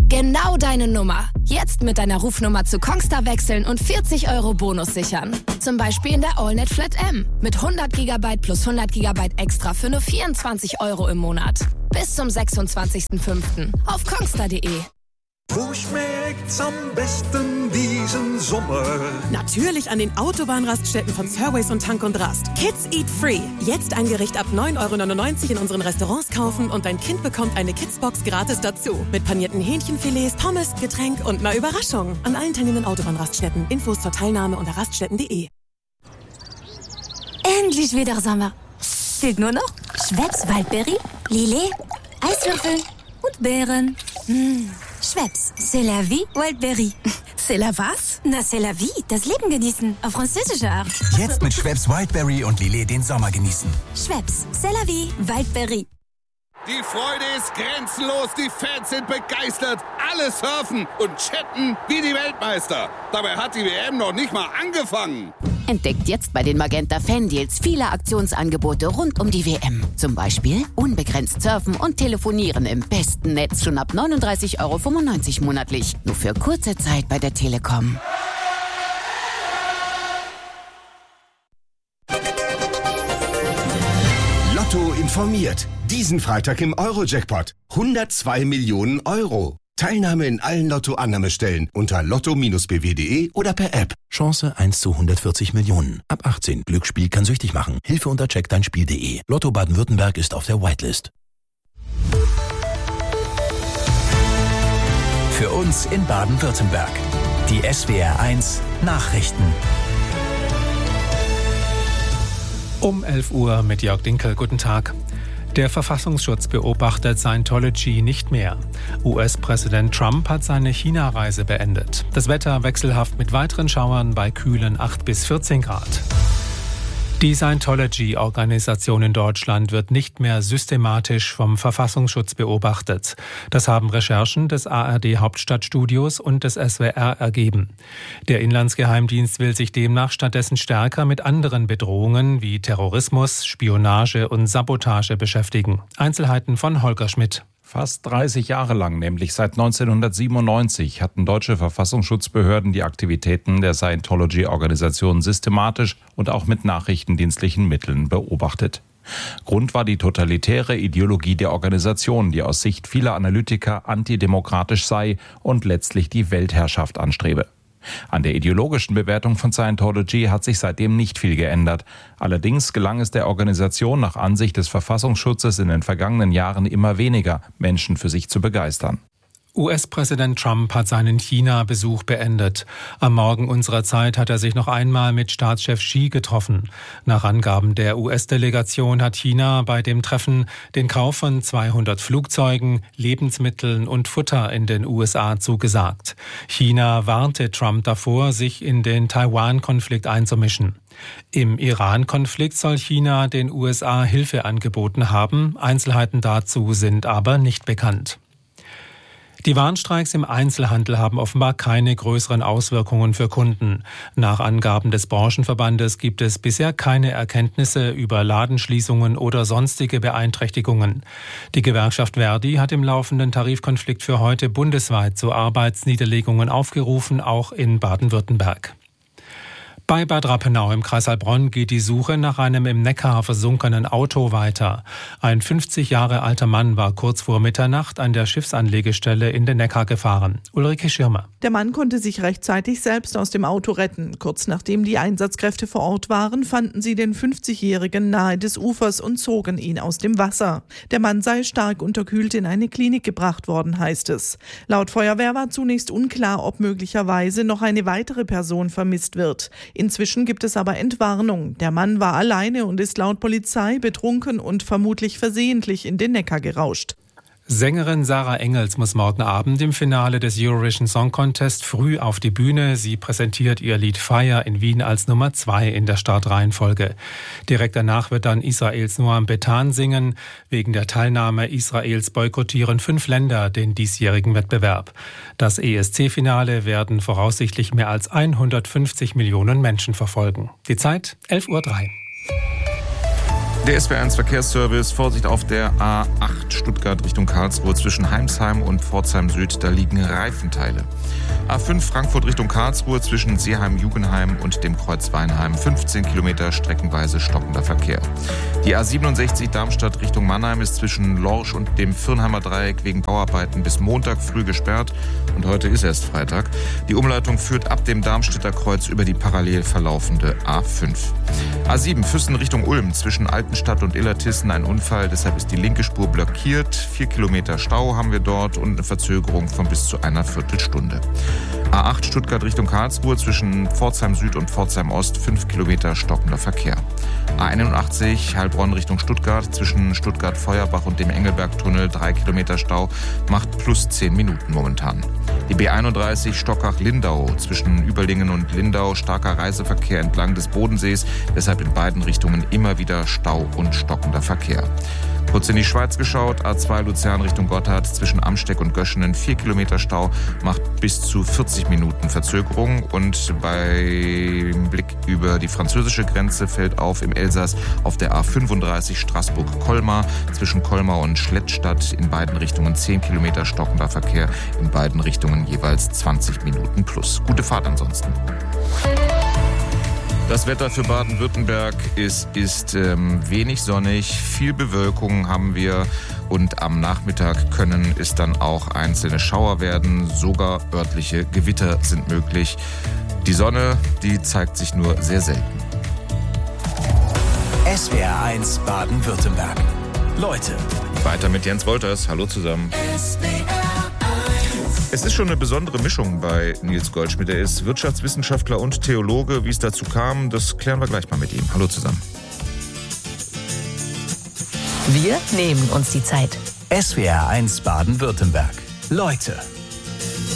Genau deine Nummer. Jetzt mit deiner Rufnummer zu Kongstar wechseln und 40 € Bonus sichern. Zum Beispiel in der AllNet Flat M. Mit 100 GB plus 100 GB extra für nur 24 € im Monat. Bis zum 26.05. auf kongstar.de. Wo schmeckt's am besten diesen Sommer? Natürlich an den Autobahnraststätten von Surways und Tank und Rast. Kids Eat Free. Jetzt ein Gericht ab 9,99 € in unseren Restaurants kaufen und dein Kind bekommt eine Kidsbox gratis dazu. Mit panierten Hähnchenfilets, Pommes, Getränk und einer Überraschung. An allen teilnehmenden Autobahnraststätten. Infos zur Teilnahme unter raststätten.de. Endlich wieder Sommer. Fehlt nur noch Schweppes Waldbeere, Lillet, Eiswürfel und Beeren. Schweppes, c'est la vie, Wildberry. C'est la was? Na, c'est la vie, das Leben genießen, auf französische Art. Jetzt mit Schweppes Wildberry und Lillet den Sommer genießen. Schweppes, c'est la vie, Wildberry. Die Freude ist grenzenlos, die Fans sind begeistert, alle surfen und chatten wie die Weltmeister. Dabei hat die WM noch nicht mal angefangen. Entdeckt jetzt bei den Magenta Fan-Deals viele Aktionsangebote rund um die WM. Zum Beispiel unbegrenzt surfen und telefonieren im besten Netz schon ab 39,95 € monatlich. Nur für kurze Zeit bei der Telekom. Lotto informiert. Diesen Freitag im Euro-Jackpot. 102 Millionen €. Teilnahme in allen Lotto-Annahmestellen unter lotto-bw.de oder per App. Chance 1 zu 140 Millionen. Ab 18. Glücksspiel kann süchtig machen. Hilfe unter checkdeinspiel.de. Lotto Baden-Württemberg ist auf der Whitelist. Für uns in Baden-Württemberg. Die SWR 1 Nachrichten. Um 11 Uhr mit Jörg Dinkel. Guten Tag. Der Verfassungsschutz beobachtet Scientology nicht mehr. US-Präsident Trump hat seine China-Reise beendet. Das Wetter wechselhaft mit weiteren Schauern bei kühlen 8 bis 14 Grad. Die Scientology-Organisation in Deutschland wird nicht mehr systematisch vom Verfassungsschutz beobachtet. Das haben Recherchen des ARD-Hauptstadtstudios und des SWR ergeben. Der Inlandsgeheimdienst will sich demnach stattdessen stärker mit anderen Bedrohungen wie Terrorismus, Spionage und Sabotage beschäftigen. Einzelheiten von Holger Schmidt. Fast 30 Jahre lang, nämlich seit 1997, hatten deutsche Verfassungsschutzbehörden die Aktivitäten der Scientology-Organisation systematisch und auch mit nachrichtendienstlichen Mitteln beobachtet. Grund war die totalitäre Ideologie der Organisation, die aus Sicht vieler Analytiker antidemokratisch sei und letztlich die Weltherrschaft anstrebe. An der ideologischen Bewertung von Scientology hat sich seitdem nicht viel geändert. Allerdings gelang es der Organisation nach Ansicht des Verfassungsschutzes in den vergangenen Jahren immer weniger, Menschen für sich zu begeistern. US-Präsident Trump hat seinen China-Besuch beendet. Am Morgen unserer Zeit hat er sich noch einmal mit Staatschef Xi getroffen. Nach Angaben der US-Delegation hat China bei dem Treffen den Kauf von 200 Flugzeugen, Lebensmitteln und Futter in den USA zugesagt. China warnte Trump davor, sich in den Taiwan-Konflikt einzumischen. Im Iran-Konflikt soll China den USA Hilfe angeboten haben. Einzelheiten dazu sind aber nicht bekannt. Die Warnstreiks im Einzelhandel haben offenbar keine größeren Auswirkungen für Kunden. Nach Angaben des Branchenverbandes gibt es bisher keine Erkenntnisse über Ladenschließungen oder sonstige Beeinträchtigungen. Die Gewerkschaft Verdi hat im laufenden Tarifkonflikt für heute bundesweit zu Arbeitsniederlegungen aufgerufen, auch in Baden-Württemberg. Bei Bad Rappenau im Kreis Heilbronn geht die Suche nach einem im Neckar versunkenen Auto weiter. Ein 50 Jahre alter Mann war kurz vor Mitternacht an der Schiffsanlegestelle in den Neckar gefahren. Ulrike Schirmer. Der Mann konnte sich rechtzeitig selbst aus dem Auto retten. Kurz nachdem die Einsatzkräfte vor Ort waren, fanden sie den 50-Jährigen nahe des Ufers und zogen ihn aus dem Wasser. Der Mann sei stark unterkühlt in eine Klinik gebracht worden, heißt es. Laut Feuerwehr war zunächst unklar, ob möglicherweise noch eine weitere Person vermisst wird. Inzwischen gibt es aber Entwarnung. Der Mann war alleine und ist laut Polizei betrunken und vermutlich versehentlich in den Neckar gerauscht. Sängerin Sarah Engels muss morgen Abend im Finale des Eurovision Song Contest früh auf die Bühne. Sie präsentiert ihr Lied Fire in Wien als Nummer 2 in der Startreihenfolge. Direkt danach wird dann Israels Noam Betan singen. Wegen der Teilnahme Israels boykottieren 5 Länder den diesjährigen Wettbewerb. Das ESC-Finale werden voraussichtlich mehr als 150 Millionen Menschen verfolgen. Die Zeit 11:03 Uhr. Der SWR1 Verkehrsservice, Vorsicht auf der A8 Stuttgart Richtung Karlsruhe zwischen Heimsheim und Pforzheim Süd, da liegen Reifenteile. A5 Frankfurt Richtung Karlsruhe zwischen Seeheim-Jugenheim und dem Kreuz Weinheim, 15 Kilometer streckenweise stockender Verkehr. Die A67 Darmstadt Richtung Mannheim ist zwischen Lorsch und dem Firnheimer Dreieck wegen Bauarbeiten bis Montag früh gesperrt und heute ist erst Freitag. Die Umleitung führt ab dem Darmstädter Kreuz über die parallel verlaufende A5. A7 Füssen Richtung Ulm zwischen Altenstadt und Illertissen ein Unfall, deshalb ist die linke Spur blockiert. 4 Kilometer Stau haben wir dort und eine Verzögerung von bis zu einer Viertelstunde. A8 Stuttgart Richtung Karlsruhe zwischen Pforzheim Süd und Pforzheim Ost 5 Kilometer stockender Verkehr. A81 Heilbronn Richtung Stuttgart zwischen Stuttgart-Feuerbach und dem Engelbergtunnel 3 Kilometer Stau macht plus 10 Minuten momentan. Die B31 Stockach-Lindau zwischen Überlingen und Lindau starker Reiseverkehr entlang des Bodensees, deshalb in beiden Richtungen immer wieder Stau und stockender Verkehr. Kurz in die Schweiz geschaut, A2 Luzern Richtung Gotthard zwischen Amsteck und Göschenen 4 Kilometer Stau macht bis zu 40 Minuten Verzögerung und beim Blick über die französische Grenze fällt auf im Elsass auf der A35 Straßburg-Colmar zwischen Colmar und Schlettstadt in beiden Richtungen 10 Kilometer stockender Verkehr, in beiden Richtungen jeweils 20 Minuten plus. Gute Fahrt ansonsten. Das Wetter für Baden-Württemberg ist wenig sonnig, viel Bewölkung haben wir und am Nachmittag können es dann auch einzelne Schauer werden, sogar örtliche Gewitter sind möglich. Die Sonne, die zeigt sich nur sehr selten. SWR1 Baden-Württemberg. Leute. Weiter mit Jens Wolters. Hallo zusammen. Es ist schon eine besondere Mischung bei Nils Goldschmidt. Er ist Wirtschaftswissenschaftler und Theologe. Wie es dazu kam, das klären wir gleich mal mit ihm. Hallo zusammen. Wir nehmen uns die Zeit. SWR1 Baden-Württemberg. Leute.